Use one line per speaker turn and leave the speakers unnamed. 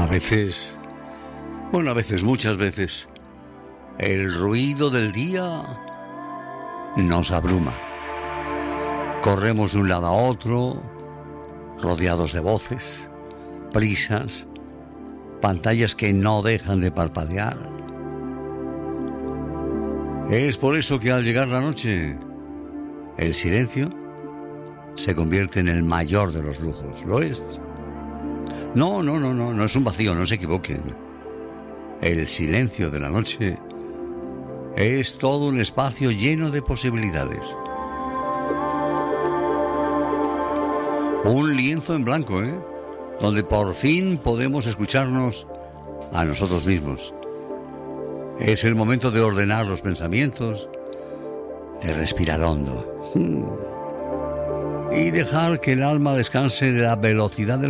A veces, muchas veces, el ruido del día nos abruma. Corremos de un lado a otro, rodeados de voces, prisas, pantallas que no dejan de parpadear. Es por eso que al llegar la noche, el silencio se convierte en el mayor de los lujos. ¿Lo es? No es un vacío, no se equivoquen. El silencio de la noche es todo un espacio lleno de posibilidades. Un lienzo en blanco, donde por fin podemos escucharnos a nosotros mismos. Es el momento de ordenar los pensamientos, de respirar hondo y dejar que el alma descanse de la velocidad del